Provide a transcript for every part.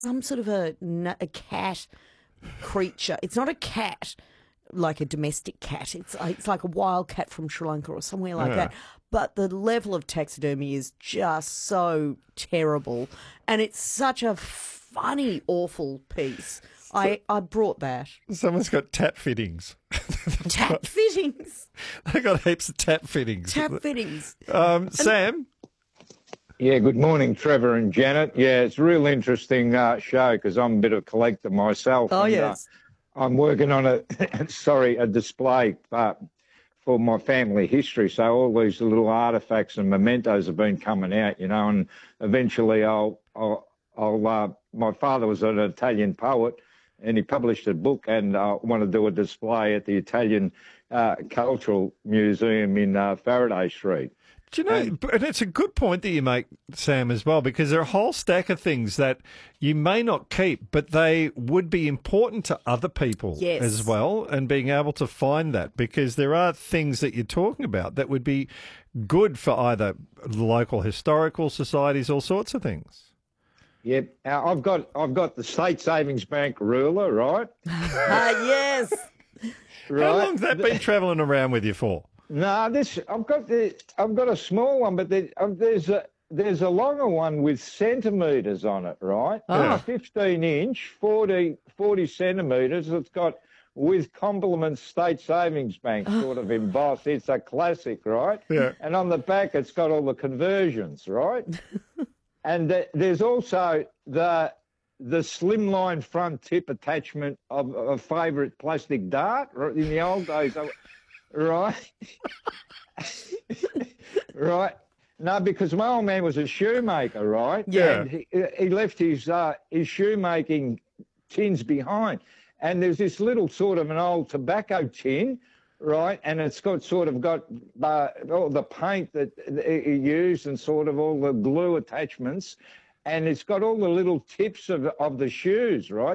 some sort of a cat creature. It's not a cat like a domestic cat. It's like a wild cat from Sri Lanka or somewhere like that. But the level of taxidermy is just so terrible, and it's such a funny, awful piece. I brought that. Someone's got tap fittings. Tap fittings. They got heaps of tap fittings. Tap fittings. Sam? Yeah, good morning, Trevor and Janet. Yeah, it's a real interesting show because I'm a bit of a collector myself. Oh, and, yes. I'm working on a display for my family history. So all these little artefacts and mementos have been coming out, and eventually my father was an Italian poet and he published a book, and I want to do a display at the Italian Cultural Museum in Faraday Street. Do you know, and it's a good point that you make, Sam, as well, because there are a whole stack of things that you may not keep, but they would be important to other people as well, and being able to find that, because there are things that you're talking about that would be good for either local historical societies, all sorts of things. Yep, I've got the State Savings Bank ruler, right? Yes. Right. How long's that been travelling around with you for? No, I've got a small one, but there's a longer one with centimetres on it, right? Yeah. 15-inch, 40 centimetres. It's got with compliments State Savings Bank sort of embossed. It's a classic, right? Yeah. And on the back, it's got all the conversions, right? And there's also the slimline front tip attachment of a favourite plastic dart in the old days. Right. Right. No, because my old man was a shoemaker, right? Yeah. And he left his shoemaking tins behind. And there's this little sort of an old tobacco tin, right? And it's got all the paint that he used and sort of all the glue attachments. And it's got all the little tips of the shoes, right?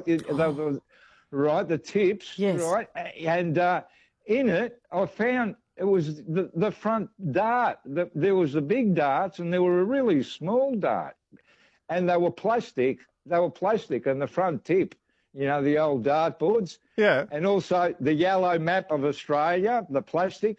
Right, the tips, yes. Right? And in it, I found it was the front dart. There was the big darts and there were a really small dart. And they were plastic. And the front tip, the old dartboards. Yeah. And also the yellow map of Australia, the plastic.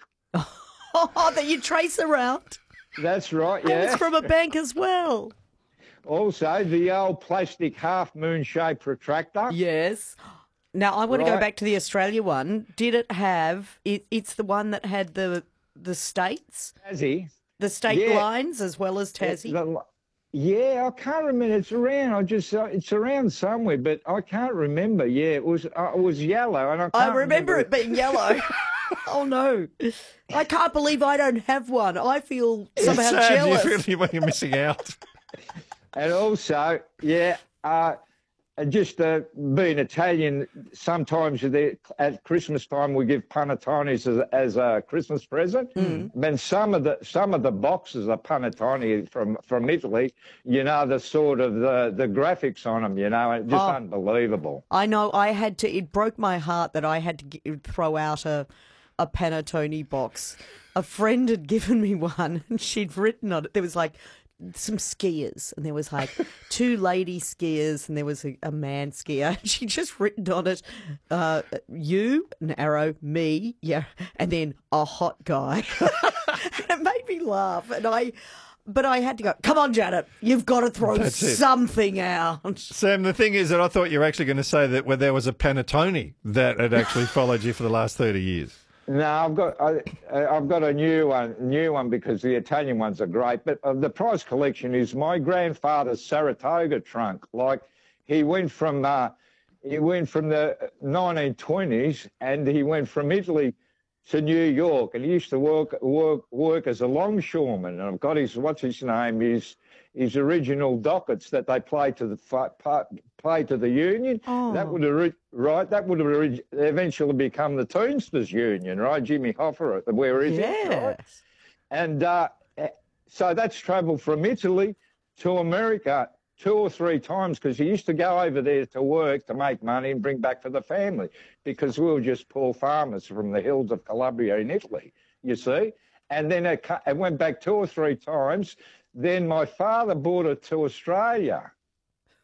Oh, that you trace around. That's right, That yeah. was from a bank as well. Also, the old plastic half-moon-shaped protractor. Yes. Now, I want to go Right. back to the Australia one. Did it have, it's the one that had the states, Tassie. the state Yeah. lines as well as Tassie? Yeah, I can't remember. It's around. It's around somewhere, but I can't remember. Yeah, it was yellow, and I can't remember it being yellow. Oh, no. I can't believe I don't have one. I feel somehow Sad, jealous. you feel like you're missing out. And also, yeah, just being Italian, sometimes at Christmas time we give panettones as a Christmas present. And some of the boxes of panettone from Italy, the sort of the graphics on them, and just unbelievable. I know. It broke my heart that I had to throw out a panettone box. A friend had given me one and she'd written on it. There was like some skiers and there was like two lady skiers and there was a man skier. She'd just written on it, you, an arrow, me, yeah, and then a hot guy. It made me laugh. But I had to go, come on, Janet, you've got to throw something out. Sam, the thing is that I thought you were actually going to say that where there was a panettone that had actually followed you for the last 30 years. No, I've got a new one because the Italian ones are great. But the prize collection is my grandfather's Saratoga trunk. Like he went from the 1920s and he went from Italy to New York, and he used to work as a longshoreman. And I've got his his original dockets that they played to the Union. Oh. That would have eventually become the Teamsters Union, right? Jimmy Hoffa, where is it? Right? And so that's travelled from Italy to America 2 or 3 times because he used to go over there to work to make money and bring back for the family because we were just poor farmers from the hills of Calabria in Italy, you see. And then it went back 2 or 3 times. Then my father brought it to Australia.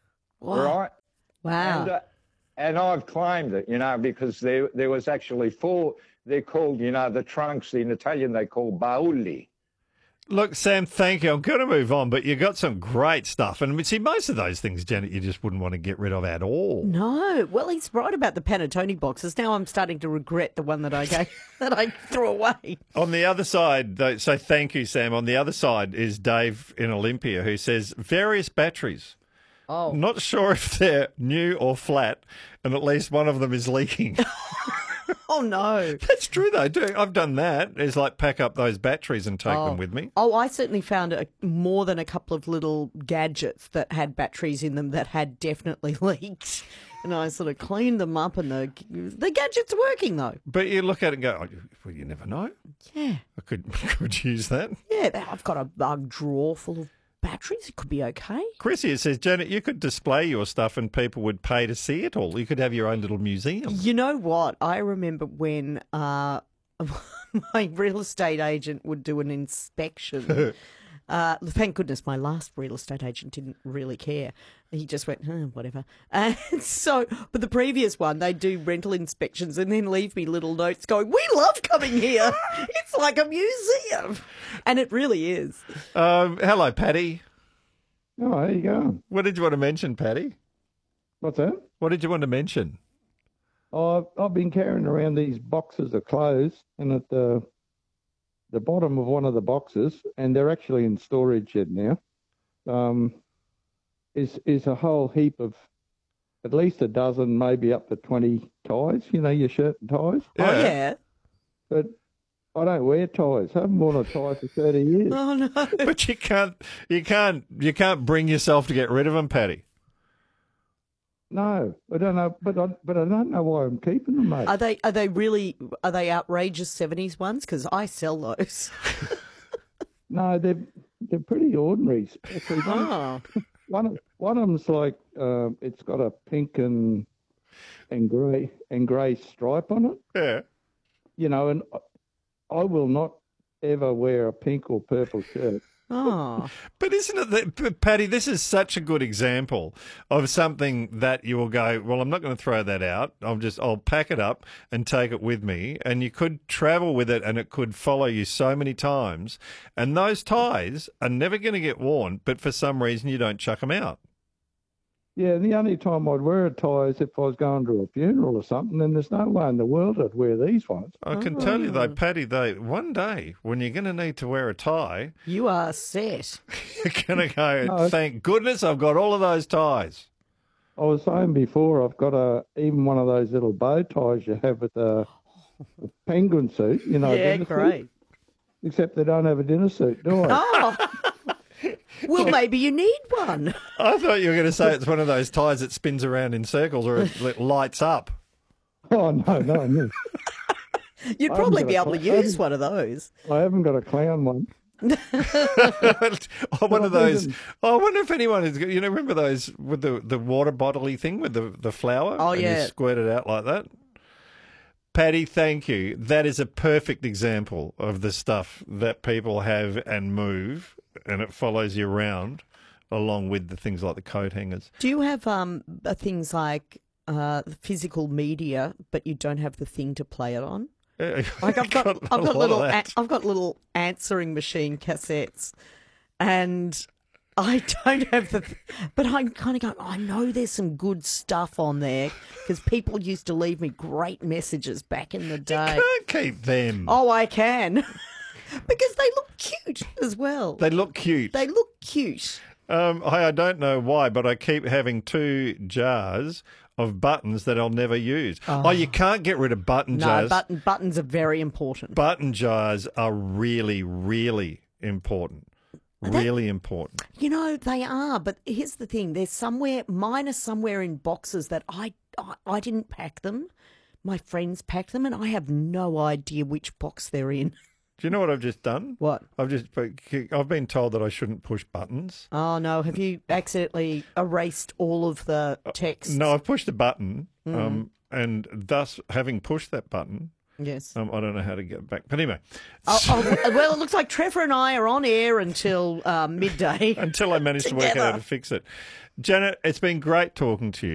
right? Wow. And I've claimed it, because there was actually 4. They're called, the trunks in Italian. They call bauli. Look, Sam, thank you. I'm going to move on, but you got some great stuff. And see, most of those things, Janet, you just wouldn't want to get rid of at all. No. Well, he's right about the panettone boxes. Now I'm starting to regret the one that I gave, that I threw away. On the other side, though, so thank you, Sam. On the other side is Dave in Olympia, who says various batteries. Oh. Not sure if they're new or flat, and at least one of them is leaking. Oh, no. That's true, though. I've done that. Is like pack up those batteries and take them with me. Oh, I certainly found more than a couple of little gadgets that had batteries in them that had definitely leaked. And I sort of cleaned them up, and the gadget's working, though. But you look at it and go, well, you never know. Yeah. I could use that. Yeah, I've got a drawer full of batteries. It could be okay. Chris here says, Janet, you could display your stuff and people would pay to see it all. You could have your own little museum. You know what? I remember when my real estate agent would do an inspection. Thank goodness my last real estate agent didn't really care. He just went, whatever. And so, but the previous one, they do rental inspections and then leave me little notes going, we love coming here. It's like a museum. And it really is. Hello, Paddy. Oh, how you going? What did you want to mention, Paddy? What's that? What did you want to mention? I've been carrying around these boxes of clothes, and at the bottom of one of the boxes, and they're actually in storage shed now, is a whole heap of at least a dozen, maybe up to 20 ties, your shirt and ties. Yeah. Oh, yeah. But I don't wear ties. I haven't worn a tie for 30 years. Oh, no. But you can't bring yourself to get rid of them, Paddy. No, I don't know, but I don't know why I'm keeping them, mate. Are they outrageous 70s ones? Because I sell those. No, they're pretty ordinary. Actually, one of them's like it's got a pink and grey stripe on it. Yeah. And I will not ever wear a pink or purple shirt. Oh. But isn't it, Paddy, this is such a good example of something that you will go, well, I'm not going to throw that out. I'll pack it up and take it with me. And you could travel with it and it could follow you so many times. And those ties are never going to get worn, but for some reason you don't chuck them out. Yeah, and the only time I'd wear a tie is if I was going to a funeral or something, and there's no way in the world I'd wear these ones. I can tell you, though, Paddy, one day when you're going to need to wear a tie... You are set. You're going to go, thank goodness I've got all of those ties. I was saying before, I've got even one of those little bow ties you have with the penguin suit, Yeah, great. Suit, except they don't have a dinner suit, do I? Oh. Well, maybe you need one. I thought you were going to say it's one of those ties that spins around in circles or it lights up. Oh, no. You'd probably be able to use one of those. I haven't got a clown one. One of those. I wonder if anyone is. Remember those with the water bottle-y thing with the flower? Oh, and yeah. You squirt it out like that. Paddy, thank you. That is a perfect example of the stuff that people have and move, and it follows you around along with the things like the coat hangers. Do you have things like physical media, but you don't have the thing to play it on? Like I've got little answering machine cassettes, and I don't have but I'm kind of going, I know there's some good stuff on there because people used to leave me great messages back in the day. You can't keep them. Oh, I can. Because they look cute as well. They look cute. I don't know why, but I keep having 2 jars of buttons that I'll never use. Oh, you can't get rid of button jars. No, buttons are very important. Button jars are really, really important. Really important. They are, but here's the thing. Mine are somewhere in boxes that I didn't pack them. My friends packed them, and I have no idea which box they're in. Do you know what I've just done? What? I've been told that I shouldn't push buttons. Oh, no. Have you accidentally erased all of the text? No, I've pushed a button, and thus, having pushed that button, Yes. I don't know how to get back. But anyway. Well, it looks like Trevor and I are on air until midday. Until I manage to work out how to fix it. Janet, it's been great talking to you.